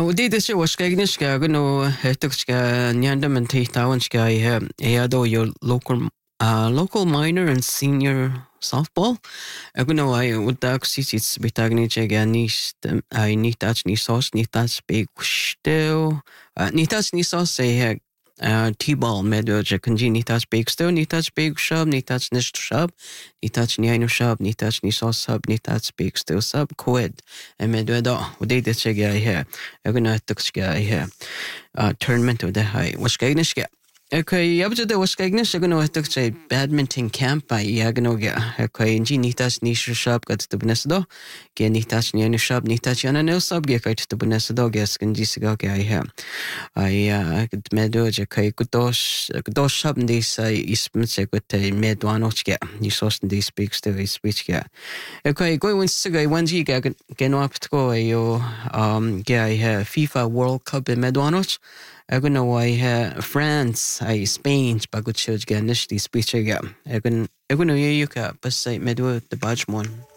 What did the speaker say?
ودي دشة وشكاينشكا قنو هتكشكا نياندا من تيتاونشكا يا your local minor and senior softball. Qunu ai udak sits bitagni chega nish ai nitach ni sos nitach big still nitach ni sos say T-ball medveja kunji nitach big still nitach big shab nitach nish shab nitach ni ainu shab nitach ni sos sub nitach big still sub quid medveda udai de chega here qunu tukshga here tournament of the high washkagnishka. Okay, yabjada washkagnish gonna tukchay badminton camp by yagnoga. Okay, inji nitas nish shop got to bunesdo. Ge nitas ni anu shop nitas yana no sub ge kait to bunesdo ges kunji sigo ge I have. I medo je kai kudos shop this ismse kutte medwanochge. Ni sos this speaks to his speech ge. Okay, go wins to go wanji ge no up to go yo ge I have FIFA World Cup in medwanoch. Egun why France, Spain, bagut children initially speech again. Egun yuka, but say medwo the Bajmon.